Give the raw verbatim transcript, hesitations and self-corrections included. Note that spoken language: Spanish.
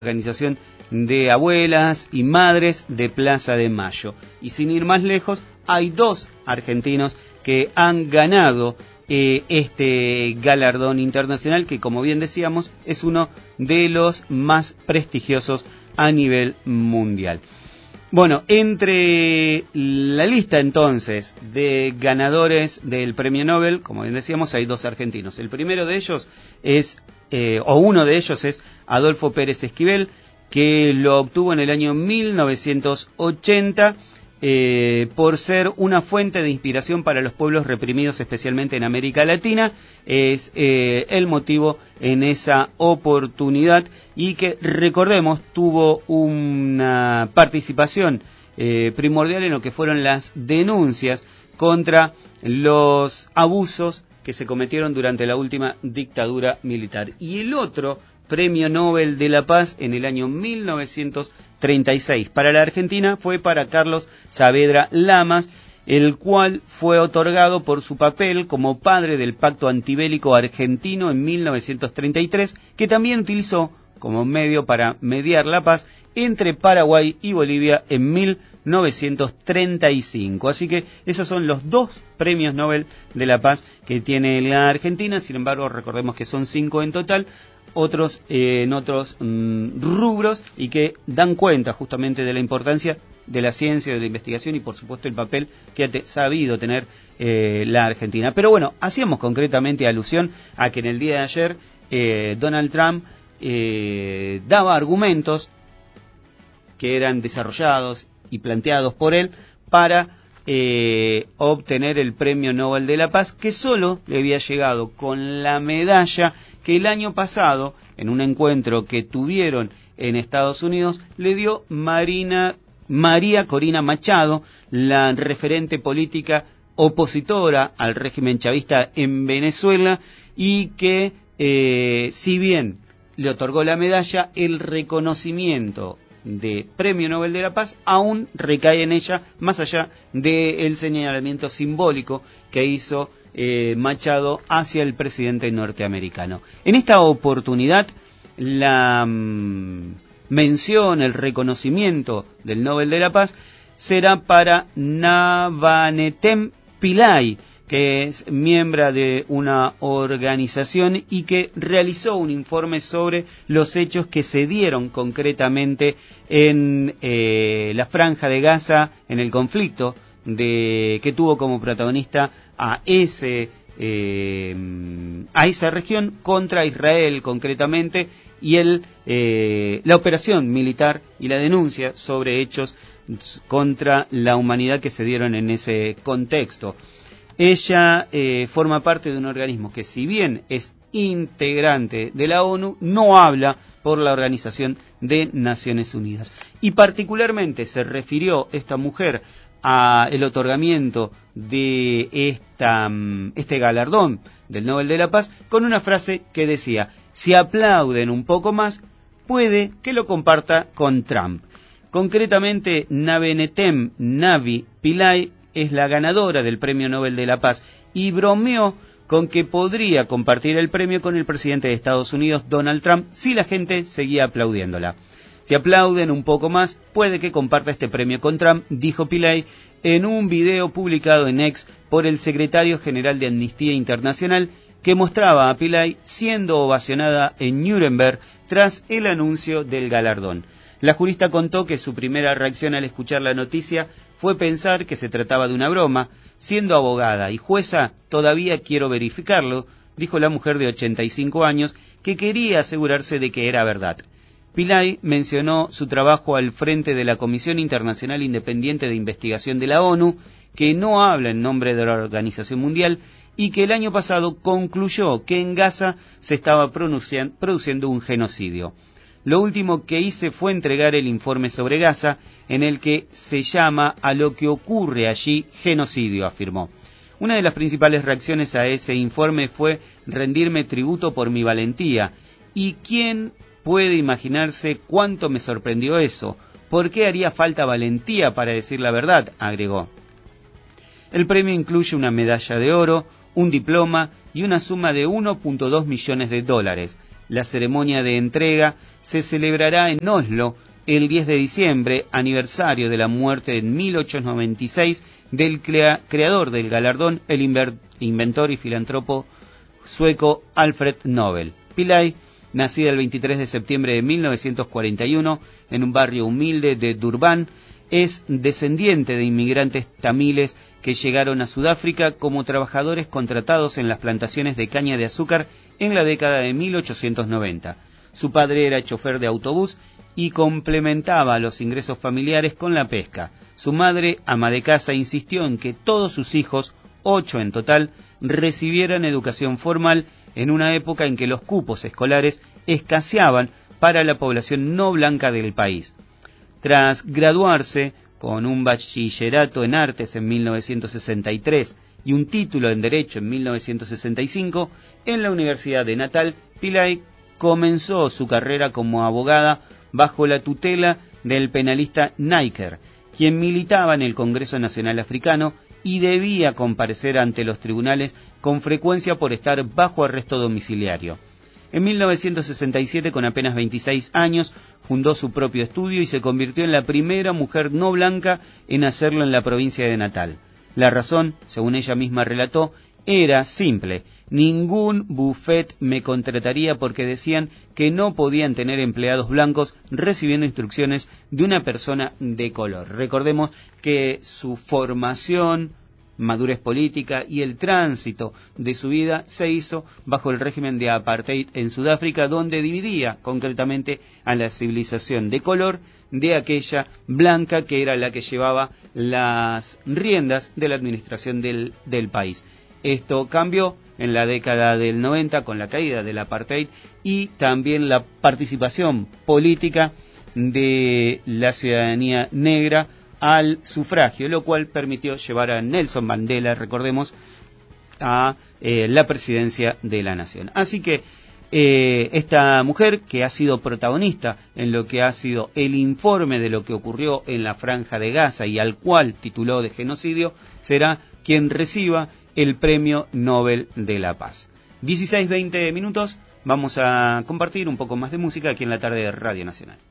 Organización de Abuelas y Madres de Plaza de Mayo. Y sin ir más lejos, hay dos argentinos que han ganado eh, este galardón internacional que, como bien decíamos, es uno de los más prestigiosos a nivel mundial. Bueno, entre la lista entonces de ganadores del premio Nobel, como bien decíamos, hay dos argentinos. El primero de ellos es, eh, o uno de ellos es Adolfo Pérez Esquivel, que lo obtuvo en el año mil novecientos ochenta eh, por ser una fuente de inspiración para los pueblos reprimidos, especialmente en América Latina. Es eh, el motivo en esa oportunidad y que, recordemos, tuvo una participación eh, primordial en lo que fueron las denuncias contra los abusos que se cometieron durante la última dictadura militar. Y el otro Premio Nobel de la Paz en el año mil novecientos treinta y seis para la Argentina fue para Carlos Saavedra Lamas, el cual fue otorgado por su papel como padre del Pacto Antibélico Argentino en mil novecientos treinta y tres, que también utilizó como medio para mediar la paz entre Paraguay y Bolivia en mil novecientos treinta y cinco. Así que esos son los dos premios Nobel de la Paz que tiene la Argentina. Sin embargo, recordemos que son cinco en total, otros eh, en otros mm, rubros, y que dan cuenta justamente de la importancia de la ciencia, de la investigación y por supuesto el papel que ha te, sabido tener eh, la Argentina. Pero bueno, hacíamos concretamente alusión a que en el día de ayer eh, Donald Trump eh, daba argumentos que eran desarrollados y planteados por él para eh, obtener el Premio Nobel de la Paz, que solo le había llegado con la medalla que el año pasado, en un encuentro que tuvieron en Estados Unidos, le dio Marina, María Corina Machado, la referente política opositora al régimen chavista en Venezuela, y que, eh, si bien le otorgó la medalla, el reconocimiento de Premio Nobel de la Paz aún recae en ella, más allá del señalamiento simbólico que hizo eh, Machado hacia el presidente norteamericano. En esta oportunidad, la mm, mención, el reconocimiento del Nobel de la Paz será para Navanethem Pillay, que es miembro de una organización y que realizó un informe sobre los hechos que se dieron concretamente en eh, la Franja de Gaza, en el conflicto de, que tuvo como protagonista a ese eh, a esa región contra Israel concretamente, y el, eh, la operación militar y la denuncia sobre hechos contra la humanidad que se dieron en ese contexto. Ella eh, forma parte de un organismo que, si bien es integrante de la ONU, no habla por la Organización de Naciones Unidas. Y particularmente se refirió esta mujer a el otorgamiento de esta, este galardón del Nobel de la Paz con una frase que decía: si aplauden un poco más, puede que lo comparta con Trump. Concretamente, Navanethem Navi Pillay es la ganadora del Premio Nobel de la Paz y bromeó con que podría compartir el premio con el presidente de Estados Unidos, Donald Trump, si la gente seguía aplaudiéndola. Si aplauden un poco más, puede que comparta este premio con Trump, dijo Pillay en un video publicado en X por el secretario general de Amnistía Internacional, que mostraba a Pillay siendo ovacionada en Nuremberg tras el anuncio del galardón. La jurista contó que su primera reacción al escuchar la noticia fue pensar que se trataba de una broma. Siendo abogada y jueza, todavía quiero verificarlo, dijo la mujer de ochenta y cinco años, que quería asegurarse de que era verdad. Pillay mencionó su trabajo al frente de la Comisión Internacional Independiente de Investigación de la ONU, que no habla en nombre de la Organización Mundial, y que el año pasado concluyó que en Gaza se estaba produciendo un genocidio. Lo último que hice fue entregar el informe sobre Gaza, en el que se llama a lo que ocurre allí genocidio, afirmó. Una de las principales reacciones a ese informe fue rendirme tributo por mi valentía. ¿Y quién puede imaginarse cuánto me sorprendió eso? ¿Por qué haría falta valentía para decir la verdad?, agregó. El premio incluye una medalla de oro, un diploma y una suma de uno punto dos millones de dólares. La ceremonia de entrega se celebrará en Oslo el diez de diciembre, aniversario de la muerte en mil ochocientos noventa y seis del crea- creador del galardón, el inver- inventor y filántropo sueco Alfred Nobel. Pillay, nacida el veintitrés de septiembre de mil novecientos cuarenta y uno en un barrio humilde de Durban, es descendiente de inmigrantes tamiles que llegaron a Sudáfrica como trabajadores contratados en las plantaciones de caña de azúcar en la década de mil ochocientos noventa. Su padre era chofer de autobús y complementaba los ingresos familiares con la pesca. Su madre, ama de casa, insistió en que todos sus hijos, ocho en total, recibieran educación formal en una época en que los cupos escolares escaseaban para la población no blanca del país. Tras graduarse con un bachillerato en artes en mil novecientos sesenta y tres y un título en derecho en mil novecientos sesenta y cinco, en la Universidad de Natal, Pillay comenzó su carrera como abogada bajo la tutela del penalista Naicker, quien militaba en el Congreso Nacional Africano y debía comparecer ante los tribunales con frecuencia por estar bajo arresto domiciliario. En mil novecientos sesenta y siete, con apenas veintiséis años, fundó su propio estudio y se convirtió en la primera mujer no blanca en hacerlo en la provincia de Natal. La razón, según ella misma relató, era simple. Ningún buffet me contrataría porque decían que no podían tener empleados blancos recibiendo instrucciones de una persona de color. Recordemos que su formación, madurez política y el tránsito de su vida se hizo bajo el régimen de apartheid en Sudáfrica, donde dividía concretamente a la civilización de color de aquella blanca que era la que llevaba las riendas de la administración del, del país. Esto cambió en la década del noventa con la caída del apartheid y también la participación política de la ciudadanía negra al sufragio, lo cual permitió llevar a Nelson Mandela, recordemos, a eh, la presidencia de la nación. Así que eh, esta mujer, que ha sido protagonista en lo que ha sido el informe de lo que ocurrió en la Franja de Gaza y al cual tituló de genocidio, será quien reciba el Premio Nobel de la Paz. dieciséis veinte minutos, vamos a compartir un poco más de música aquí en la tarde de Radio Nacional.